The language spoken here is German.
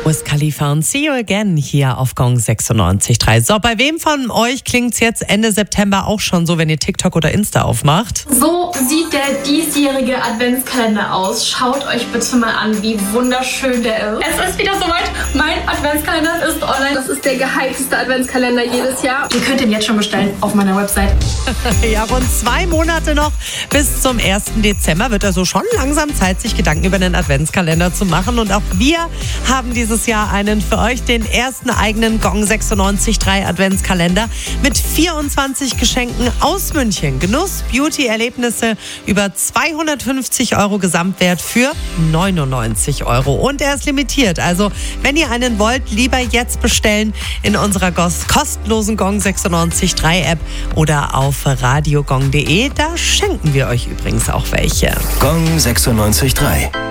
Wiz Khalifa und See You Again hier auf Gong 96.3. So, bei wem von euch klingt es jetzt Ende September auch schon so, wenn ihr TikTok oder Insta aufmacht? So sieht der diesjährige Adventskalender aus. Schaut euch bitte mal an, wie wunderschön der ist. Es ist wieder soweit. Mein Adventskalender ist online. Das ist der gehypteste Adventskalender jedes Jahr. Ihr könnt ihn jetzt schon bestellen auf meiner Website. Ja, rund 2 Monate noch bis zum 1. Dezember wird also schon langsam Zeit, sich Gedanken über den Adventskalender zu machen. Und auch wir haben dieses Jahr einen für euch, den ersten eigenen Gong 96.3 Adventskalender mit 24 Geschenken aus München. Genuss, Beauty, Erlebnisse über 250 € Gesamtwert für 99 €. Und er ist limitiert. Also, wenn ihr einen wollt, lieber jetzt bestellen in unserer kostenlosen Gong 96.3 App oder auf radiogong.de. Da schenken wir euch übrigens auch welche. Gong 96.3.